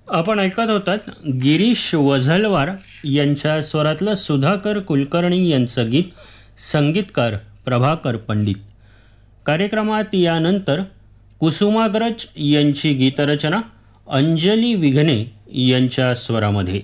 आपण ऐकत होतात गिरीश वझलवार यांच्या स्वरातलं सुधाकर कुलकर्णी यांचं गीत, संगीतकार प्रभाकर पंडित. कार्यक्रमात यानंतर कुसुमाग्रज यांची गीतरचना अंजली विघ्ने यांच्या स्वरामध्ये.